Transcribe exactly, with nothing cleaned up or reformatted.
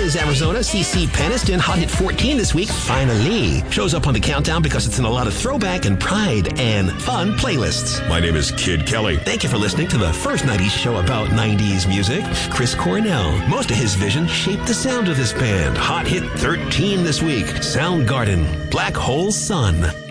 Phoenix, Arizona. C C Peniston, hot hit fourteen this week. Finally shows up on the countdown because it's in a lot of throwback and pride and fun playlists. My name is Kid Kelly. Thank you for listening to the first nineties show about nineties music. Chris Cornell. Most of his vision shaped the sound of this band. Hot hit thirteen this week. Soundgarden, Black Hole Sun.